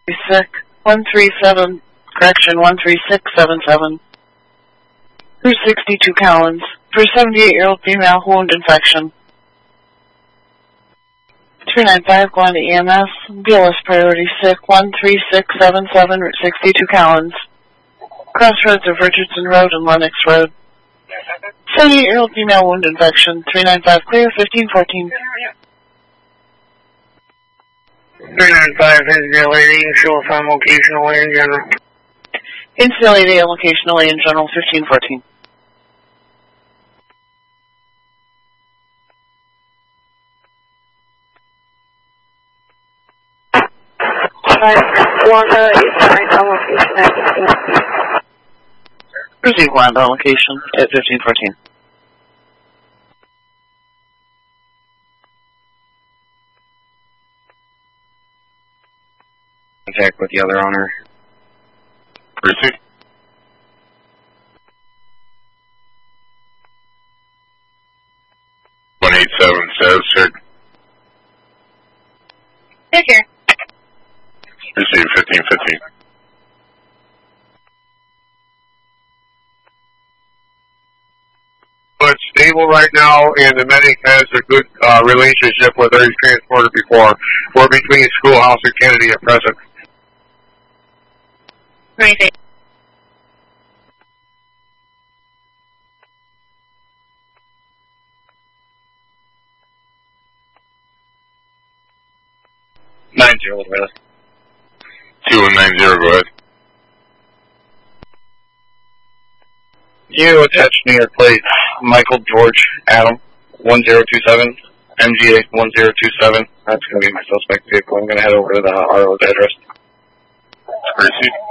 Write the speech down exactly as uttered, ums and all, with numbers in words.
Sick, one three seven, correction, one three six seven seven. For sixty-two Collins, for seventy-eight-year-old female, wound infection. three nine five, going to E M S, B L S priority sick, one three six seven seven, Route sixty-two Collins. Crossroads of Richardson Road and Lennox Road. seventy-eight-year-old female, wound infection, three nine five clear, fifteen fourteen. three nine five, Hinsdale eighty, show us on location away in general. Hinsdale eighty, location away in general, fifteen fourteen. Wanda is fine on location at fifteen fourteen. Receive Wanda on location at fifteen fourteen. Contact with the other owner. Receive. one eight seven says, sir. Take care. Receive fifteen fifteen. But stable right now, and the medic has a good uh, relationship with her. He's transported before. We're between Schoolhouse and Kennedy at present. Right. Nine zero, really. two one nine zero, go ahead. You attach New York plate, Michael George Adam, one zero two seven, M G A one zero two seven. That's going to be my suspect vehicle. I'm going to head over to the R O's address. Receive.